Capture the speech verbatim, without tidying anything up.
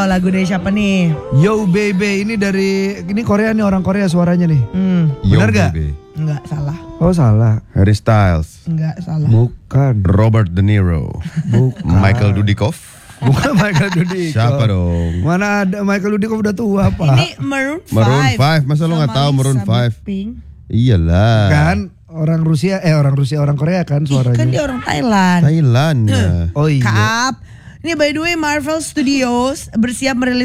lagu dari siapa nih? Yo Baby, ini dari ini Korea nih, orang Korea suaranya nih. Hmm. Benar gak? Enggak, salah. Oh salah. Harry Styles. Enggak, salah. Bukan. Robert De Niro. Bukan. Michael Dudikoff. Bukan Michael Dudikoff. Siapa dong? Mana ada Michael Dudikoff, udah tua Pak. Ini Maroon five. Maroon five, masa lo gak tahu Maroon five? Pink. Iyalah. Kan orang Rusia, eh orang Rusia, orang Korea kan suaranya. Ih, kan dia orang Thailand. Thailand. Oh iya. Kap. Ini by the way Marvel Studios bersiap merilis